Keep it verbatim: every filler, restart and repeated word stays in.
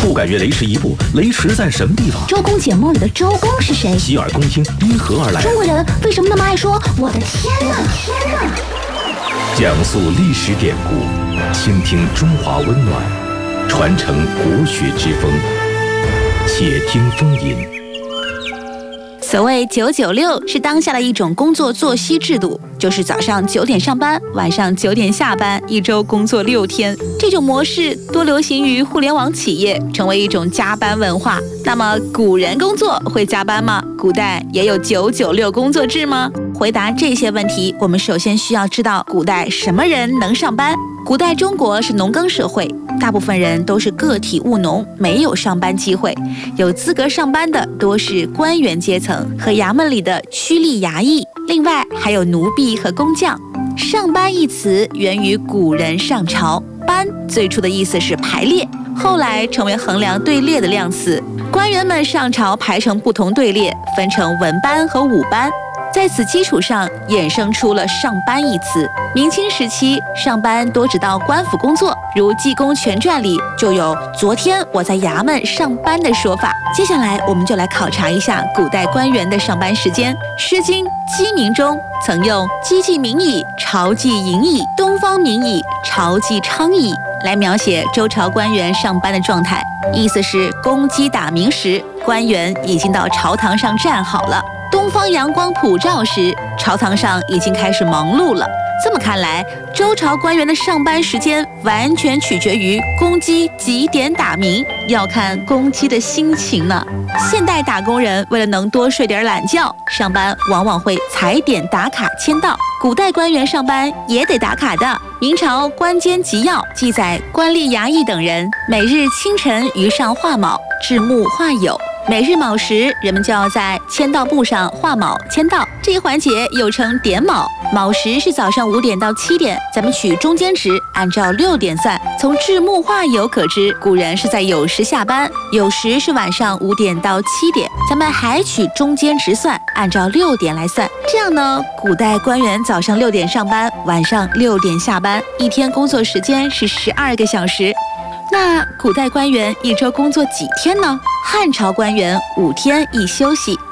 不敢越雷池一步，雷池在什么地方？ 周公解梦里的周公是谁？ 洗耳恭听，因何而来？ 中国人为什么那么爱说我的天哪？天哪！ 讲述历史典故，倾听中华温暖，传承国学之风。且听风吟。 所谓九九六是当下的一种工作作息制度，就是早上九点上班，晚上九点下班，一周工作六天。这种模式多流行于互联网企业，成为一种加班文化。那么古人工作会加班吗？古代也有九九六工作制吗？回答这些问题，我们首先需要知道古代什么人能上班。古代中国是农耕社会，大部分人都是个体务农，没有上班机会。有资格上班的多是官员阶层和衙门里的区吏衙役，另外还有奴婢和工匠。上班一词源于古人上朝，班最初的意思是排列，后来成为衡量队列的量词。官员们上朝排成不同队列，分成文班和武班。在此基础上衍生出了上班一词。明清时期，上班多指到官府工作，如《济公全传》里就有昨天我在衙门上班的说法。接下来我们就来考察一下古代官员的上班时间。《诗经·鸡鸣》中曾用鸡既鸣矣，朝既盈矣，东方明矣，朝既昌矣来描写周朝官员上班的状态，意思是公鸡打鸣时，官员已经到朝堂上站好了。东方阳光普照时，朝堂上已经开始忙碌了。这么看来，周朝官员的上班时间完全取决于公鸡几点打鸣，要看公鸡的心情呢。现代打工人为了能多睡点懒觉，上班往往会踩点打卡签到。古代官员上班也得打卡的。明朝《官监纪要》记载，官吏衙役等人每日清晨于上画卯，至暮画酉。每日卯时，人们就要在签到簿上画卯签到，这一环节又称点卯。卯时是早上五点到七点，咱们取中间值，按照六点算。从至暮画酉可知，古人是在酉时下班。酉时是晚上五点到七点，咱们还取中间值算，按照六点来算。这样呢，古代官员早上六点上班，晚上六点下班，一天工作时间是十二个小时。那古代官员一周工作几天呢？汉朝官员五天一休息。